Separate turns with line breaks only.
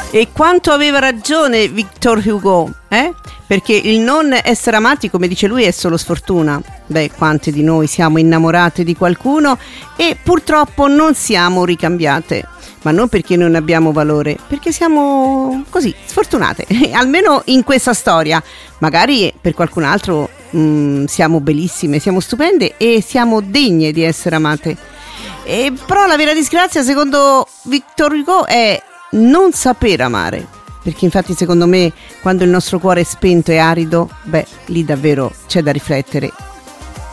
E quanto aveva ragione Victor Hugo, Perché il non essere amati, come dice lui, è solo sfortuna. Beh, quante di noi siamo innamorate di qualcuno e purtroppo non siamo ricambiate. Ma non perché non abbiamo valore, perché siamo così, sfortunate. Almeno in questa storia. Magari per qualcun altro siamo bellissime, siamo stupende e siamo degne di essere amate. Però la vera disgrazia, secondo Victor Hugo, è non saper amare, perché infatti secondo me quando il nostro cuore è spento e arido, lì davvero c'è da riflettere